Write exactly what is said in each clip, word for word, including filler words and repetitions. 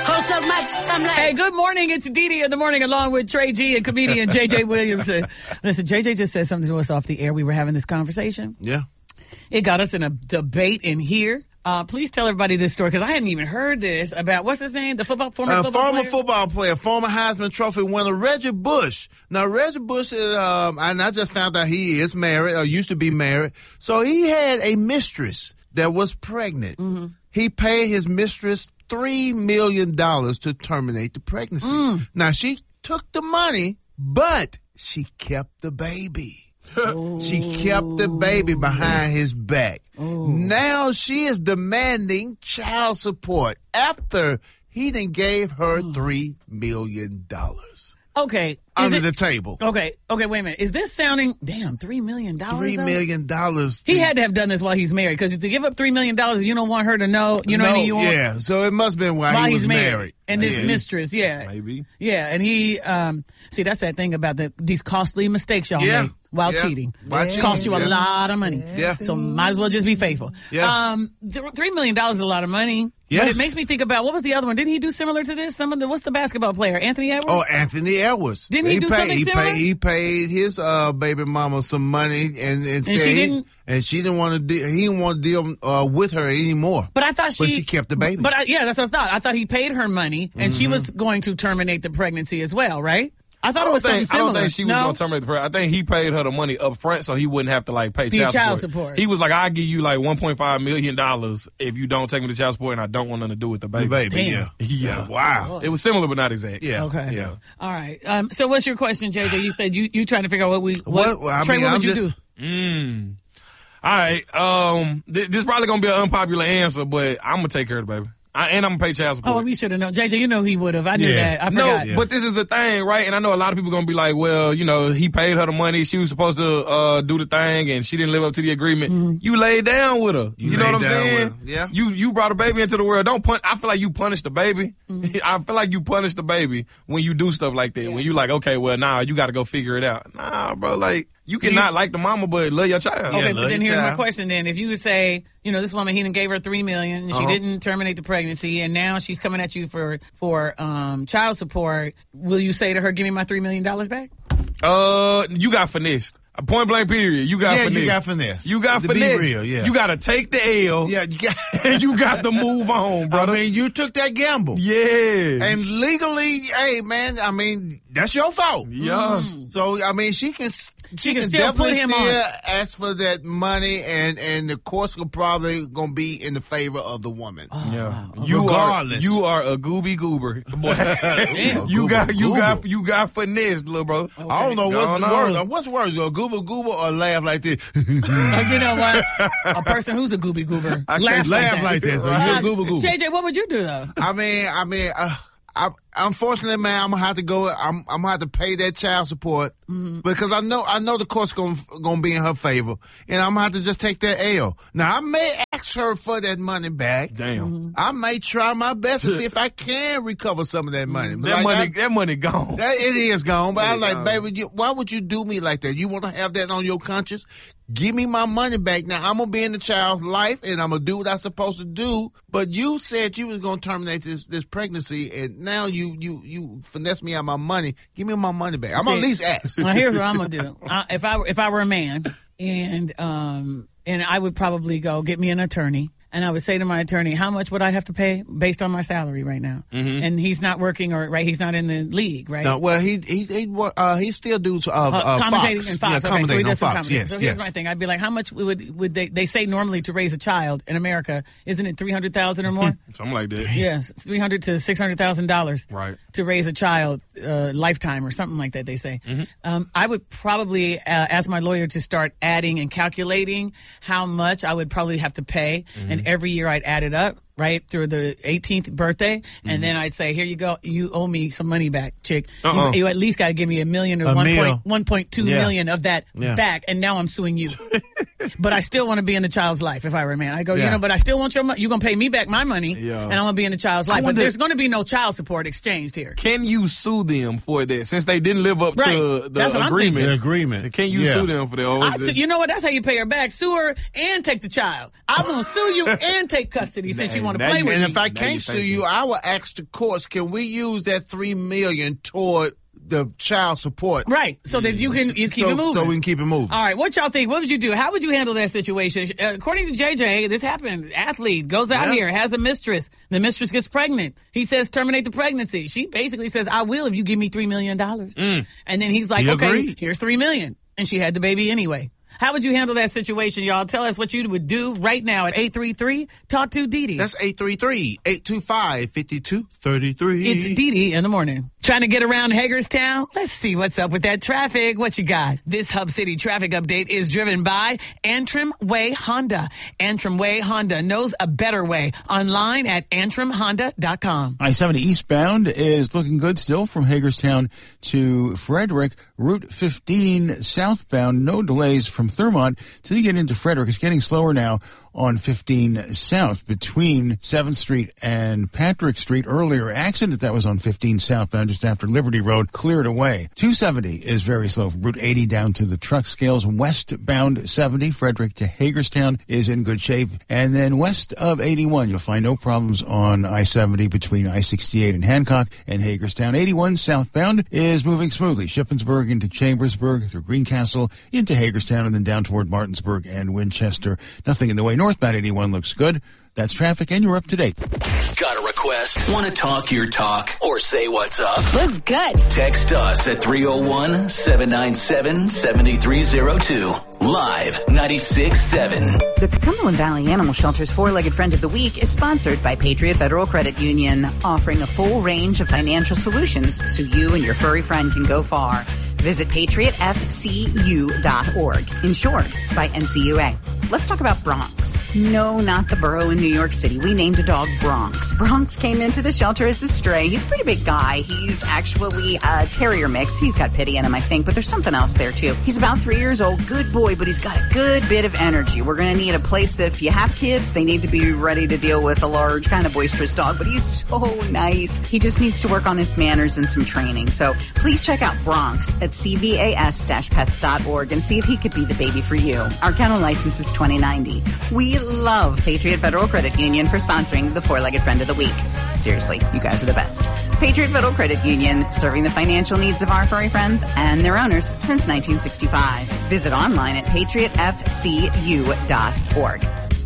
Host up my, I'm like. Hey, good morning. It's Dee Dee in the morning along with Trey G and comedian J J Williamson. Listen, J J just said something to us off the air. We were having this conversation. Yeah. It got us in a debate in here. Uh, please tell everybody this story, because I hadn't even heard this about, what's his name? The football, former uh, football former player? football player, former Heisman Trophy winner, Reggie Bush. Now, Reggie Bush is, um, and I just found out he is married, or used to be married. So he had a mistress that was pregnant. Mm-hmm. He paid his mistress three million dollars to terminate the pregnancy. Mm. Now, she took the money, but she kept the baby. She kept the baby behind his back. Ooh. Now she is demanding child support after he done gave her three million dollars. Okay. Under it, the table. Okay. Okay, wait a minute. Is this sounding, damn, three million dollars? Three million dollars. He had to have done this while he's married, because to give up three million dollars and you don't want her to know, you know no, what I mean? You want, yeah, so it must have been while, while he was he's married. married. And this yeah. mistress, yeah. Maybe. Yeah, and he, um, see, that's that thing about the these costly mistakes y'all yeah. make while yeah. cheating. While It cheating. cost you yeah. a lot of money. Yeah. So might as well just be faithful. Yeah. Um, th- three million dollars is a lot of money. Yes. But it makes me think about, what was the other one? Didn't he do similar to this? Some of the, what's the basketball player? Anthony Edwards? Oh, Anthony Edwards. Didn't he, he do paid, something he similar? Paid, he paid his uh, baby mama some money, and, and, And said she he, didn't? And she didn't want to. De- he didn't want to deal uh, with her anymore. But I thought she. But she kept the baby. But I, yeah, that's what I thought. I thought he paid her money, and mm-hmm. she was going to terminate the pregnancy as well, right? I thought I it was think, something similar. I don't think she was no? going to terminate the pregnancy. I think he paid her the money up front so he wouldn't have to like pay Pay child, child support. support. He was like, I'll give you like one point five million dollars if you don't take me to child support, and I don't want nothing to do with the baby. The baby, Damn. yeah. Yeah. Wow. It was similar but not exact. Yeah. Okay. Yeah. All right. Um, so what's your question, J J? You said you you trying to figure out what we what, What- well, I Trey, mean, what I'm would you just- do? Mm. All right. Um, th- this is probably going to be an unpopular answer, but I'm going to take care of the baby. I, and I'm going to pay child support. Oh, we should have known. J J, you know he would have. I knew Yeah. that. I No, forgot. Yeah. but this is the thing, right? And I know a lot of people going to be like, well, you know, he paid her the money. She was supposed to uh, do the thing, and she didn't live up to the agreement. Mm-hmm. You laid down with her. You, You know what I'm laid down saying? with her. Yeah. You you brought a baby into the world. Don't pun- I feel like you punish the baby. Mm-hmm. I feel like you punish the baby when you do stuff like that. Yeah. When you like, okay, well, now nah, you got to go figure it out. Nah, bro, like, you cannot like the mama, but love your child. Okay, Yeah, but love then your here's my child. question then. If you would say, you know, this woman, he done gave her three million and she Uh-huh. didn't terminate the pregnancy, and now she's coming at you for, for, um, child support, will you say to her, give me my three million dollars back? Uh, you got finessed. A point blank period. You got Yeah, finessed. you got finesse. You got To finesse. be real, yeah. You got to take the L. Yeah, you got. And you got to move on, I brother. mean, you took that gamble. Yeah. And legally, hey, man, I mean, that's your fault. yeah. So, I mean, she can she, can can, still put definitely him still on. ask for that money, and, and the courts are probably going to be in the favor of the woman. Yeah. You Regardless. are you are a gooby goober. Boy. Damn. you got you Goober. got you got finessed, little bro. I don't know what's Going the on. worst. What's worse, a goober goober or laugh like this? Uh, you know what? A person who's a gooby goober I can't laughs like laugh that. like that. So you're Uh, a goober goober. J J, what would you do though? I mean, I mean, uh, I, unfortunately, man, I'm gonna have to go. I'm, I'm gonna have to pay that child support Mm-hmm. because I know, I know the court's gonna gonna be in her favor, and I'm gonna have to just take that L. Now, I may ask her for that money back. Damn. Mm-hmm. I may try my best to see if I can recover some of that money. But That like, money I- that money gone. that it is gone, but I'm like, gone. baby, you, why would you do me like that? You want to have that on your conscience? Give me my money back. Now, I'm going to be in the child's life, and I'm going to do what I'm supposed to do, but you said you was going to terminate this, this pregnancy, and now you, you, you finesse me out my money. Give me my money back. I'm going to at least ask. Now here's what I'm gonna do. I, if I were- if I were a man, and um and I would probably go get me an attorney, and I would say to my attorney, how much would I have to pay based on my salary right now? Mm-hmm. And he's not working, or right, he's not in the league, right? No, well, he he he, wa- uh, he still does uh, uh, Uh, commentating Fox. in Fox. Yeah, Okay, so commentating he on does some Fox. commentating. Yes, so here's yes. my thing. I'd be like, how much would would they they say normally to raise a child in America? Isn't it three hundred thousand or more? Something like that. Yes, three hundred to six hundred thousand dollars. Right. To raise a child, uh, lifetime or something like that. They say. Mm-hmm. Um, I would probably uh, ask my lawyer to start adding and calculating how much I would probably have to pay, Mm-hmm. and every year I'd add it up. Right through the eighteenth birthday, and then I'd say, "Here you go. You owe me some money back, chick. Uh-uh. You, you at least got to give me a million or A one meal. point one point two Yeah. million of that Yeah. back." And now I'm suing you. but I still want to be in the child's life if I were a man. I go, Yeah. you know, but I still want your money. You're going to pay me back my money, Yeah. and I'm going to be in the child's life. But wonder- there's going to be no child support exchanged here. Can you sue them for that since they didn't live up Right. to the That's what I'm agreement? thinking. The agreement. Can you Yeah. sue them for that? Or I is su- it- you know what? That's how you pay her back. Sue her and take the child. I'm going to sue you and take custody since you want to Now play you- with And me. if I Now can't you sue thinking. you, I will ask the courts, can we use that three million toward the child support? Right, so that you can you keep so, it moving. So we can keep it moving. All right, what y'all think? What would you do? How would you handle that situation? Uh, according to J J, this happened. Athlete goes out Yeah. here, has a mistress. The mistress gets pregnant. He says, terminate the pregnancy. She basically says, I will if you give me three million dollars. And then he's like, He okay, agreed. here's three million dollars. And she had the baby anyway. How would you handle that situation, y'all? Tell us what you would do right now at eight three three, talk to Dee Dee. That's eight three three, eight two five, five two three three. It's Dee Dee in the morning. Trying to get around Hagerstown? Let's see what's up with that traffic. What you got? This Hub City traffic update is driven by Antrim Way Honda. Antrim Way Honda knows a better way. Online at antrim honda dot com. I seventy eastbound is looking good still from Hagerstown to Frederick. Route fifteen southbound, no delays from Thurmont till you get into Frederick. It's getting slower now on fifteen south between seventh Street and Patrick Street. Earlier accident that was on fifteen southbound just after Liberty Road cleared away. two seventy is very slow from Route eighty down to the truck scales. Westbound seventy, Frederick to Hagerstown is in good shape. And then west of eighty-one, you'll find no problems on I seventy between I sixty-eight and Hancock and Hagerstown. eighty-one southbound is moving smoothly. Shippensburg into Chambersburg through Greencastle into Hagerstown and then down toward Martinsburg and Winchester. Nothing in the way. Northbound eighty-one looks good. That's traffic, and you're up to date. Got a request? Want to talk your talk or say what's up? What's good? Text us at three oh one, seven nine seven, seven three oh two. Live ninety-six point seven. The Cumberland Valley Animal Shelter's Four-Legged Friend of the Week is sponsored by Patriot Federal Credit Union, offering a full range of financial solutions so you and your furry friend can go far. Visit patriot f c u dot org, insured by N C U A. Let's talk about Bronx. No, not the borough in New York City. We named a dog Bronx. Bronx came into the shelter as a stray. He's a pretty big guy. He's actually a terrier mix. He's got pity in him, I think, but there's something else there, too. He's about three years old. Good boy, but he's got a good bit of energy. We're going to need a place that if you have kids, they need to be ready to deal with a large, kind of boisterous dog, but he's so nice. He just needs to work on his manners and some training. So please check out Bronx at c v a s dash pets dot org and see if he could be the baby for you. Our kennel license is twenty ninety. We love Patriot Federal Credit Union for sponsoring the Four-Legged Friend of the Week. Seriously, you guys are the best. Patriot Federal Credit Union, serving the financial needs of our furry friends and their owners since nineteen sixty-five. Visit online at patriot f c u dot org.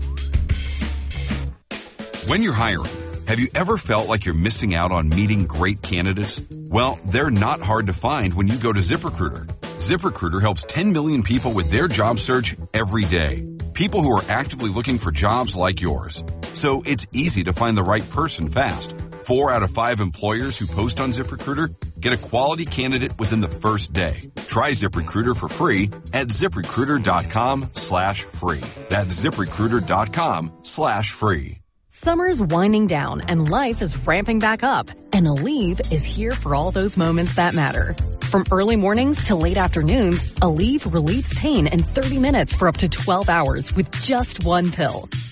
When you're hiring, have you ever felt like you're missing out on meeting great candidates? Well, they're not hard to find when you go to ZipRecruiter. ZipRecruiter helps ten million people with their job search every day. People who are actively looking for jobs like yours. So it's easy to find the right person fast. Four out of five employers who post on ZipRecruiter get a quality candidate within the first day. Try ZipRecruiter for free at ZipRecruiter.com slash free. That's ZipRecruiter.com slash free. Summer's winding down and life is ramping back up. And Aleve is here for all those moments that matter. From early mornings to late afternoons, Aleve relieves pain in thirty minutes for up to twelve hours with just one pill.